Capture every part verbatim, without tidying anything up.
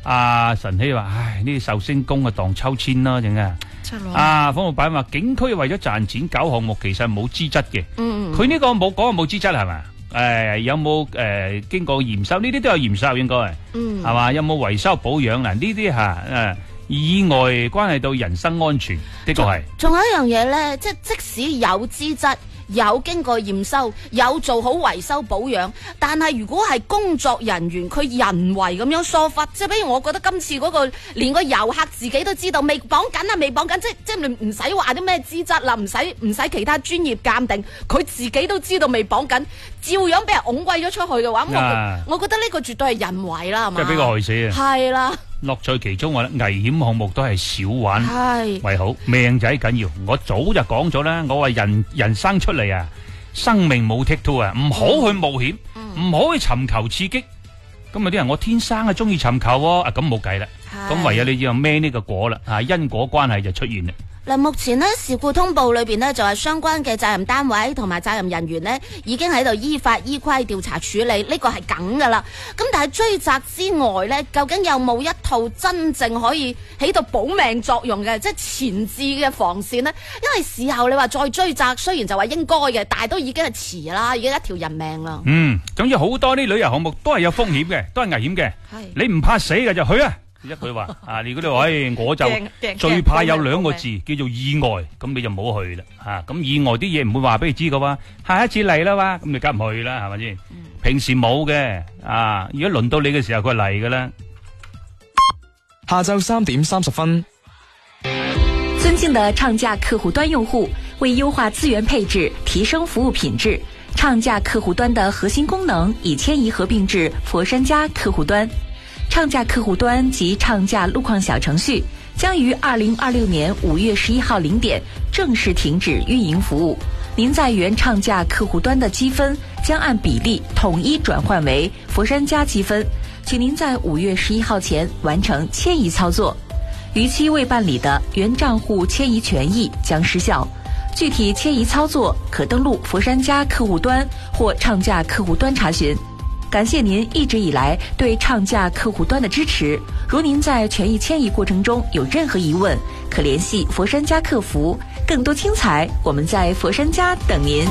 阿晨曦話：唉，呢啲壽星公啊，蕩秋千啦，整啊！啊，方老闆話景區為咗賺錢搞項目，其實冇資質嘅。嗯，佢呢個冇講冇資質係嘛？誒，有冇誒經過驗收？呢啲都有驗收應該係，嗯，係嘛？有冇維修保養嗱？呢啲吓誒意外關係到人身安全，的確係。 仲有一樣嘢咧，即係即使有資質。有經過驗收，有做好維修保養，但係如果係工作人員佢人為咁樣疏忽，即係比如我覺得今次嗰個連個遊客自己都知道未綁緊啊，未綁緊，即係即係你唔使話啲咩資質啦，唔使唔使其他專業鑑定，佢自己都知道未綁緊，照樣俾人拱歸咗出去嘅話，咁、啊、我我覺得呢個絕對係人為啦，係嘛？ 即係俾佢害死啊！ 係啦。 樂趣其中，我危險項目都係少玩為好，命仔緊要。我早就講咗啦，我話人人生出嚟啊，生命冇 take two 啊，唔好去冒險，唔、嗯、好去尋求刺激。咁啊啲人我天生係中意尋求喎，啊咁冇計啦，咁唯有你要孭呢個果啦，啊因果關係就出現啦。 嗱，目前呢事故通報裏邊呢，就係相關嘅責任單位同埋責任人員呢已經喺度依法依規調查處理，呢個係梗噶啦。咁但係追責之外呢，究竟有冇一套真正可以起到保命作用嘅，即係前置嘅防線呢？因為事後你話再追責，雖然就話應該嘅，但係都已經係遲啦，已經一條人命啦。 嗯，總之好多啲旅遊項目都係有風險嘅，都係危險嘅。你唔怕死嘅就去啊！一句話啊，你嗰度，唉，我就最怕有兩個字叫做意外，咁你就唔好去啦。吓，咁意外啲嘢唔會話俾你知噶喎，下一次嚟啦嘛，咁你梗唔去啦，係咪先？平時冇嘅，啊，如果輪到你嘅時候，佢嚟噶啦。 下晝三點三十分， 尊敬的暢價客戶端用戶，為優化資源配置，提升服務品質，暢價客戶端的核心功能已遷移合併至佛山家客戶端。暢價客戶端及暢價路況小程序將於二零二六年五月十一號零點正式停止運營服務。您在原暢價客戶端的積分將按比例統一轉換為佛山家積分，請您在五月十一號前完成遷移操作。逾期未辦理的原賬戶遷移權益將失效。具體遷移操作可登錄佛山家客戶端或暢價客戶端查詢。感謝您一直以來對暢價客戶端的支持。如您在權益遷移過程中有任何疑問，可聯繫佛山家客服。更多精彩，我們在佛山家等您。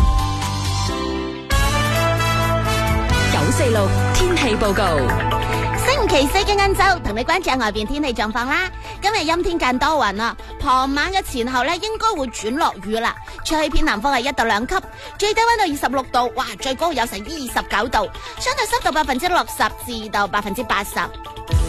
九四六天氣報告。 星期四嘅晏晝，同你關注下外邊天氣狀況啦。今日陰天間多雲啊，傍晚嘅前後咧應該會轉落雨啦。吹偏南風係一到兩級，最低溫度二十六度，哇，最高有成二十九度，相對濕度百分之六十至到百分之八十。